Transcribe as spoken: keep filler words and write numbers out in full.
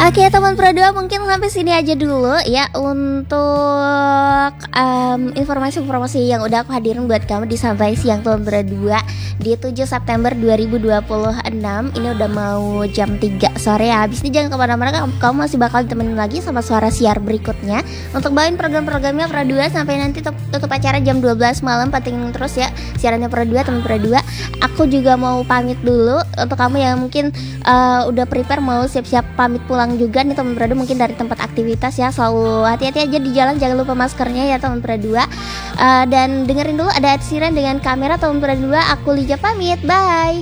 Oke teman Pro dua, mungkin sampai sini aja dulu ya untuk um, informasi-informasi yang udah aku hadirin buat kamu di Santai Siang Teman Pro dua di tujuh September dua ribu dua puluh enam. Ini udah mau jam tiga sore ya. Habis ini jangan kemana-mana, kamu, kamu masih bakal ditemenin lagi sama suara siar berikutnya untuk bawain program-programnya Pro dua sampai nanti tutup acara jam dua belas malam. Pantengin terus ya siarannya Pro dua, teman Pro dua. Aku juga mau pamit dulu untuk kamu yang mungkin uh, udah prepare mau siap-siap pamit pulang juga nih teman Pro dua, mungkin dari tempat aktivitas ya. Selalu hati-hati aja di jalan, jangan lupa maskernya ya teman Pro dua. uh, Dan dengerin dulu ada Ed Sheeran dengan Kamera teman Pro dua. Aku Lija pamit, bye.